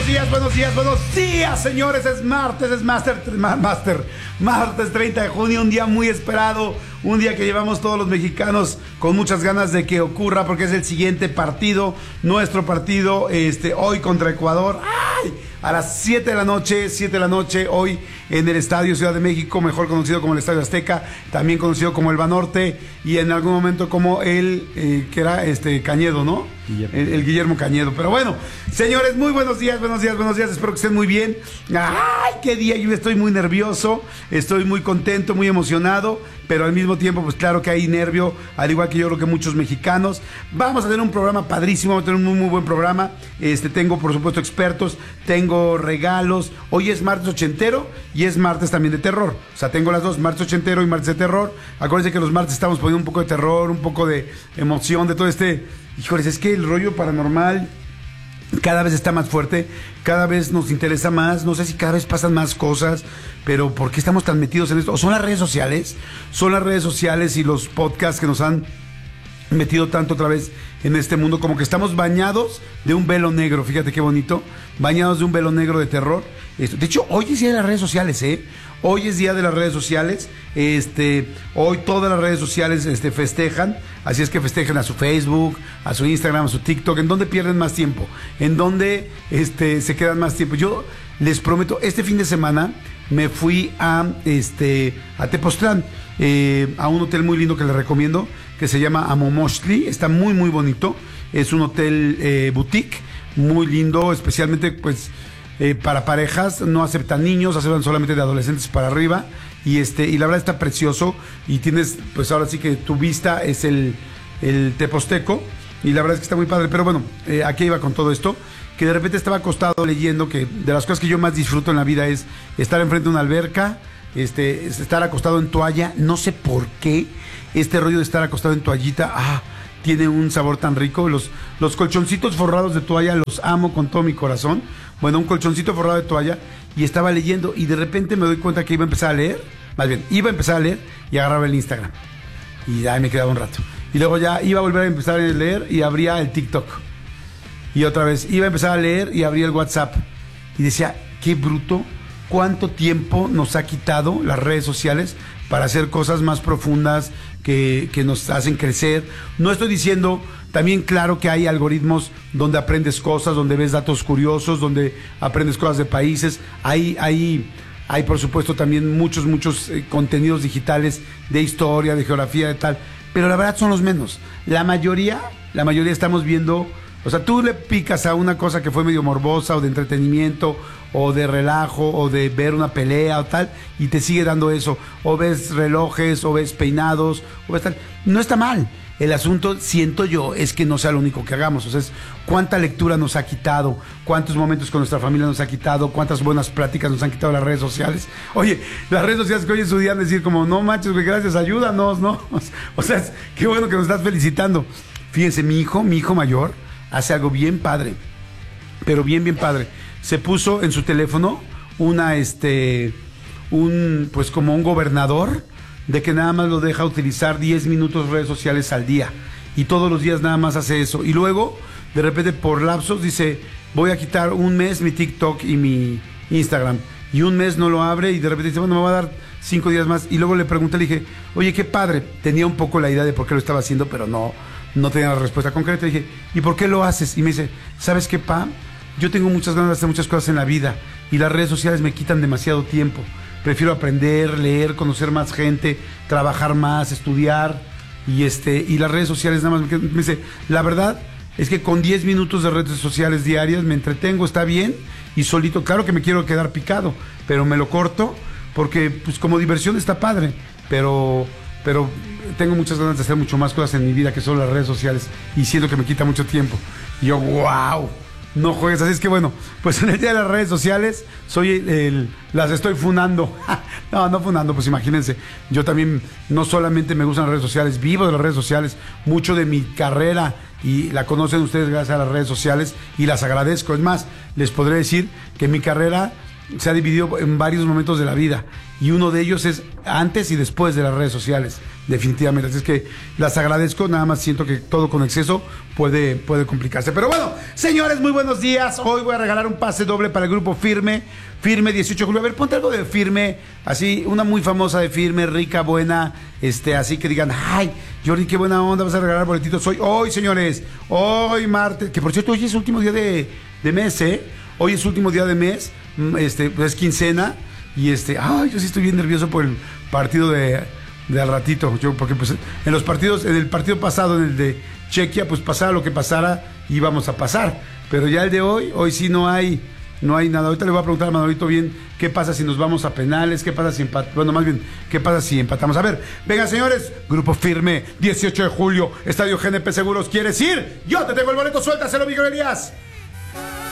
buenos días, señores. Es martes 30 de junio, un día muy esperado, un día que llevamos todos los mexicanos con muchas ganas de que ocurra, porque es el siguiente partido, nuestro partido, hoy contra Ecuador. ¡Ay! A las 7 de la noche, hoy en el Estadio Ciudad de México, mejor conocido como el Estadio Azteca, también conocido como el Banorte, y en algún momento como el, que era Cañedo, ¿no? El Guillermo Cañedo. Pero bueno, señores, muy buenos días, espero que estén muy bien. ¡Ay, qué día! Yo estoy muy nervioso, estoy muy contento, muy emocionado, pero al mismo tiempo, pues claro que hay nervio, al igual que yo creo que muchos mexicanos. Vamos a tener un programa padrísimo, vamos a tener un muy buen programa. Tengo, por supuesto, expertos, tengo regalos. Hoy es martes ochentero y es martes también de terror. O sea, tengo las dos, martes ochentero y martes de terror. Acuérdense que los martes estamos poniendo un poco de terror, un poco de emoción, de todo Híjoles, es que el rollo paranormal cada vez está más fuerte, cada vez nos interesa más, no sé si cada vez pasan más cosas, pero ¿por qué estamos tan metidos en esto? ¿O son las redes sociales? Son las redes sociales y los podcasts que nos han metido tanto otra vez en este mundo, como que estamos bañados de un velo negro. Fíjate qué bonito, bañados de un velo negro de terror. De hecho, hoy es día de las redes sociales, hoy es día de las redes sociales. Hoy todas las redes sociales festejan, así es que festejen a su Facebook, a su Instagram, a su TikTok. ¿En dónde pierden más tiempo? ¿En dónde se quedan más tiempo? Yo les prometo, este fin de semana me fui a Tepoztlán, a un hotel muy lindo que les recomiendo, que se llama Amomochtli. Está muy muy bonito, es un hotel boutique muy lindo, especialmente pues para parejas. No aceptan niños, aceptan solamente de adolescentes para arriba, y la verdad está precioso, y tienes, pues ahora sí que tu vista es el Teposteco, y la verdad es que está muy padre. Pero bueno, aquí iba con todo esto, que de repente estaba acostado leyendo que de las cosas que yo más disfruto en la vida es estar enfrente de una alberca, estar acostado en toalla. No sé por qué este rollo de estar acostado en toallita, tiene un sabor tan rico. Los colchoncitos forrados de toalla los amo con todo mi corazón. Bueno, un colchoncito forrado de toalla, y estaba leyendo, y de repente me doy cuenta que iba a empezar a leer y agarraba el Instagram, y ahí me quedaba un rato, y luego ya iba a volver a empezar a leer y abría el TikTok, y otra vez iba a empezar a leer y abría el WhatsApp, y decía, qué bruto, cuánto tiempo nos ha quitado las redes sociales para hacer cosas más profundas que nos hacen crecer. No estoy diciendo, también claro que hay algoritmos donde aprendes cosas, donde ves datos curiosos, donde aprendes cosas de países. Hay por supuesto también muchos contenidos digitales de historia, de geografía, de tal, pero la verdad son los menos. La mayoría estamos viendo. O sea, tú le picas a una cosa que fue medio morbosa, o de entretenimiento, o de relajo, o de ver una pelea o tal, y te sigue dando eso. O ves relojes, o ves peinados, o ves tal. No está mal. El asunto, siento yo, es que no sea lo único que hagamos. O sea, es cuánta lectura nos ha quitado, cuántos momentos con nuestra familia nos ha quitado, cuántas buenas pláticas nos han quitado las redes sociales. Oye, las redes sociales que hoy en su día decir como, no manches, güey, gracias, ayúdanos, ¿no? O sea, qué bueno que nos estás felicitando. Fíjense, mi hijo mayor hace algo bien padre, pero bien padre. Se puso en su teléfono pues como un gobernador, de que nada más lo deja utilizar 10 minutos redes sociales al día, y todos los días nada más hace eso, y luego de repente por lapsos dice, voy a quitar un mes mi TikTok y mi Instagram, y un mes no lo abre, y de repente dice, bueno, me va a dar 5 días más. Y luego le pregunté, le dije, oye, qué padre. Tenía un poco la idea de por qué lo estaba haciendo, pero no tenía la respuesta concreta. Le dije, ¿y por qué lo haces? Y me dice, ¿sabes qué, pa? Yo tengo muchas ganas de hacer muchas cosas en la vida, y las redes sociales me quitan demasiado tiempo. Prefiero aprender, leer, conocer más gente, trabajar más, estudiar, y las redes sociales nada más me dice, la verdad es que con 10 minutos de redes sociales diarias me entretengo, está bien, y solito, claro que me quiero quedar picado, pero me lo corto, porque pues como diversión está padre, pero tengo muchas ganas de hacer mucho más cosas en mi vida que solo las redes sociales, y siento que me quita mucho tiempo. Y yo, wow, no juegues. Así es que bueno, pues en el día de las redes sociales las estoy funando. No funando, pues imagínense, yo también no solamente me gustan las redes sociales, vivo de las redes sociales. Mucho de mi carrera y la conocen ustedes gracias a las redes sociales, y las agradezco. Es más, les podré decir que mi carrera se ha dividido en varios momentos de la vida y uno de ellos es antes y después de las redes sociales, definitivamente. Así es que las agradezco, nada más siento que todo con exceso puede complicarse. Pero bueno, señores, muy buenos días. Hoy voy a regalar un pase doble para el grupo Firme 18 de julio. A ver, ponte algo de Firme, así, una muy famosa de Firme, rica, buena, así que digan, ay, Jordi, qué buena onda, vas a regalar boletitos hoy, señores, hoy martes, que por cierto, hoy es último día de mes, hoy es último día de mes, pues es quincena, y ay, yo sí estoy bien nervioso por el partido de al ratito, porque pues en los partidos, en el partido pasado, en el de Chequia, pues pasara lo que pasara, íbamos a pasar, pero ya el de hoy sí no hay nada. Ahorita le voy a preguntar a Manolito bien qué pasa si nos vamos a penales, qué pasa si qué pasa si empatamos. A ver, venga, señores, Grupo Firme, 18 de julio, Estadio GNP Seguros, ¿quieres ir? Yo te tengo el boleto, suéltaselo, Miguel Elías.